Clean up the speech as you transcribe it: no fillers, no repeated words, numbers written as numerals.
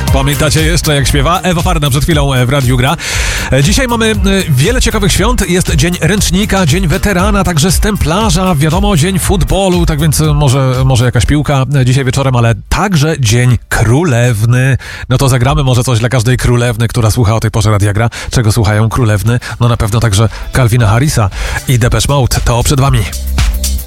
Pamiętacie jeszcze, jak śpiewa? Ewa Farna przed chwilą w radiu gra. Dzisiaj mamy wiele ciekawych świąt. Jest Dzień Ręcznika, Dzień Weterana, także Stemplarza, wiadomo, Dzień Futbolu, tak więc może jakaś piłka dzisiaj wieczorem, ale także Dzień Królewny. No to zagramy może coś dla każdej królewny, która słucha o tej porze radia gra. Czego słuchają królewny? No na pewno także Calvina Harrisa i Depeche Mode. To przed wami.